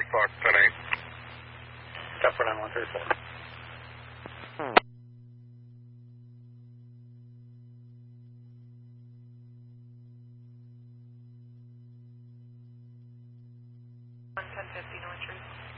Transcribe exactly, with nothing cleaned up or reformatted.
Fox ten eight. Step for nine one three four. one ten fifty North Street.